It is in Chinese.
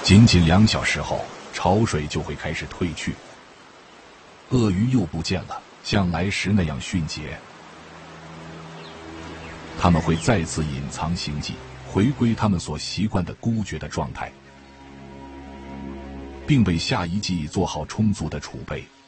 仅仅2小时后，潮水就会开始退去，鳄鱼又不见了，像来时那样迅捷。它们会再次隐藏行迹，回归它们所习惯的孤绝的状态，并为下一季做好充足的储备。